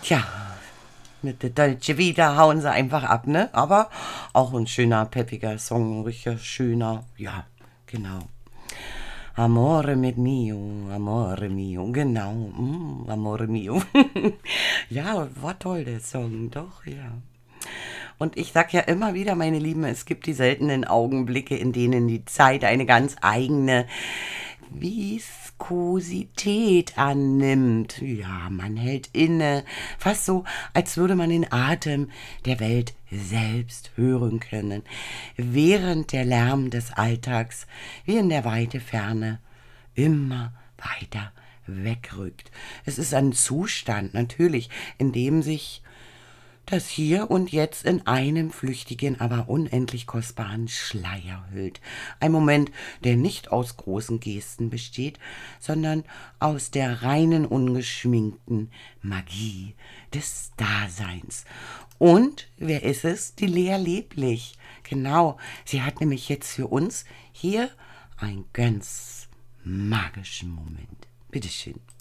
Ja, mit der Dolce Vita hauen sie einfach ab, ne? Aber auch ein schöner, peppiger Song, ein richtig schöner, ja, genau. Amore mio, genau, amore mio. Ja, war toll, der Song, doch, ja. Und ich sag ja immer wieder, meine Lieben, es gibt die seltenen Augenblicke, in denen die Zeit eine ganz eigene Viskosität annimmt. Ja, man hält inne, fast so, als würde man den Atem der Welt selbst hören können, während der Lärm des Alltags wie in der weite Ferne immer weiter wegrückt. Es ist ein Zustand, natürlich, in dem sich das Hier und Jetzt in einem flüchtigen, aber unendlich kostbaren Schleier hüllt. Ein Moment, der nicht aus großen Gesten besteht, sondern aus der reinen, ungeschminkten Magie des Daseins. Und wer ist es? Die Lea Leblich. Genau, sie hat nämlich jetzt für uns hier einen ganz magischen Moment. Bitteschön.